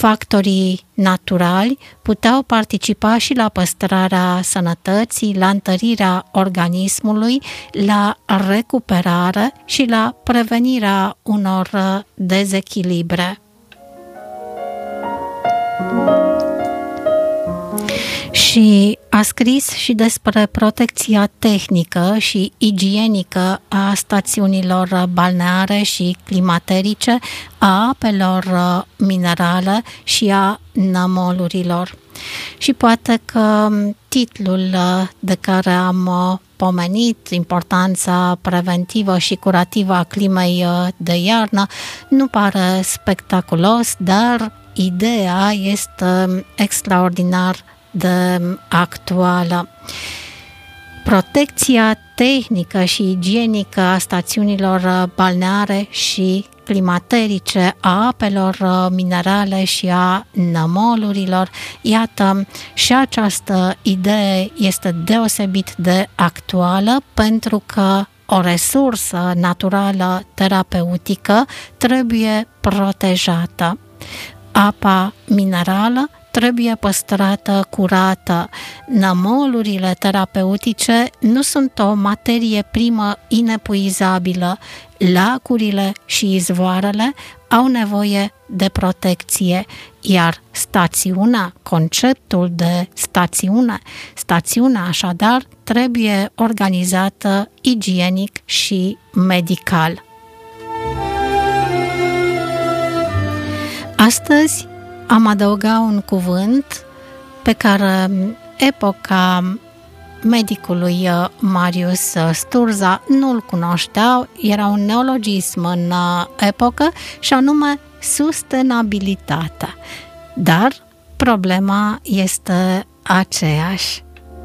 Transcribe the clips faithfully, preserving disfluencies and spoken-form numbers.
Factorii naturali puteau participa și la păstrarea sănătății, la întărirea organismului, la recuperare și la prevenirea unor dezechilibre. Și a scris și despre protecția tehnică și igienică a stațiunilor balneare și climaterice, a apelor minerale și a nămolurilor. Și poate că titlul de care am pomenit, importanța preventivă și curativă a climei de iarnă, nu pare spectaculos, dar ideea este extraordinar de actuală. Protecția tehnică și igienică a stațiunilor balneare și climaterice, a apelor minerale și a nămolurilor, iată, și această idee este deosebit de actuală, pentru că o resursă naturală terapeutică trebuie protejată. Apa minerală trebuie păstrată curată. Nămolurile terapeutice nu sunt o materie primă inepuizabilă. Lacurile și izvoarele au nevoie de protecție, iar stațiunea, conceptul de stațiune, stațiunea așadar trebuie organizată igienic și medical. Astăzi am adăugat un cuvânt pe care epoca medicului Marius Sturza nu-l cunoșteau, era un neologism în epocă și anume sustenabilitatea. Dar problema este aceeași.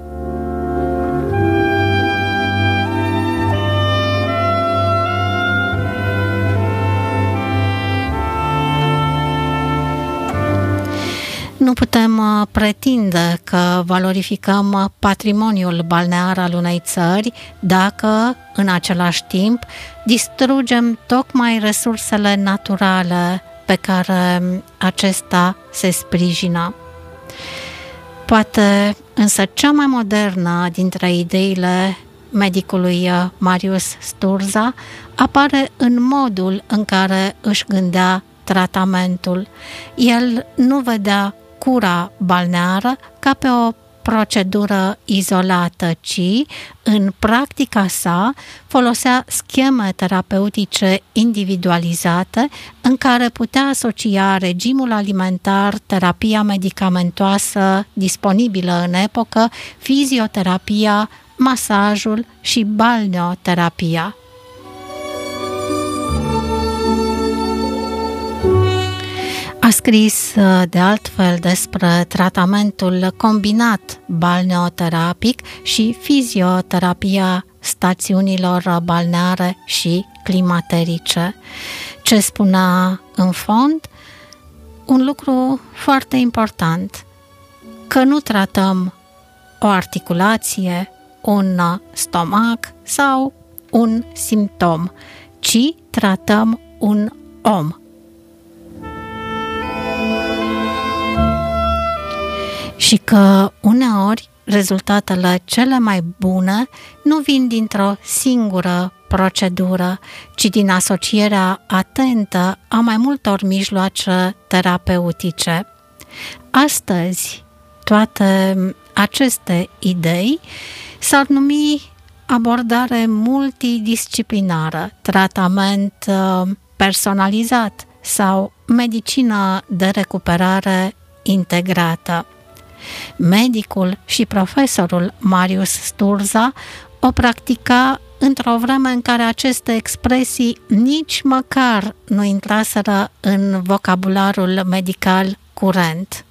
Nu putem pretinde că valorificăm patrimoniul balnear al unei țări dacă, în același timp, distrugem tocmai resursele naturale pe care acesta se sprijină. Poate însă cea mai modernă dintre ideile medicului Marius Sturza apare în modul în care își gândea tratamentul. El nu vedea cura balneară ca pe o procedură izolată, ci în practica sa folosea scheme terapeutice individualizate în care putea asocia regimul alimentar, terapia medicamentoasă disponibilă în epocă, fizioterapia, masajul și balneoterapia. A scris de altfel despre tratamentul combinat balneoterapic și fizioterapia stațiunilor balneare și climaterice. Ce spunea în fond? Un lucru foarte important, că nu tratăm o articulație, un stomac sau un simptom, ci tratăm un om. Și că uneori rezultatele cele mai bune nu vin dintr-o singură procedură, ci din asocierea atentă a mai multor mijloace terapeutice. Astăzi, toate aceste idei s-ar numi abordare multidisciplinară, tratament personalizat sau medicină de recuperare integrată. Medicul și profesorul Marius Sturza o practica într-o vreme în care aceste expresii nici măcar nu intraseră în vocabularul medical curent.